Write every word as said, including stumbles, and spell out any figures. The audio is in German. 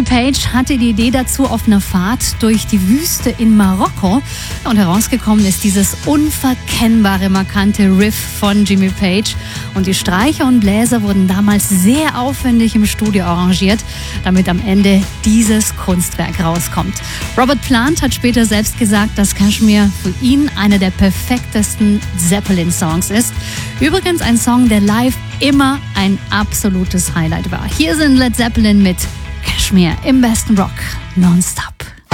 Jimmy Page hatte die Idee dazu auf einer Fahrt durch die Wüste in Marokko und herausgekommen ist dieses unverkennbare, markante Riff von Jimmy Page und die Streicher und Bläser wurden damals sehr aufwendig im Studio arrangiert, damit am Ende dieses Kunstwerk rauskommt. Robert Plant hat später selbst gesagt, dass Kashmir für ihn einer der perfektesten Zeppelin-Songs ist. Übrigens ein Song, der live immer ein absolutes Highlight war. Hier sind Led Zeppelin mit Kashmir im besten Rock nonstop.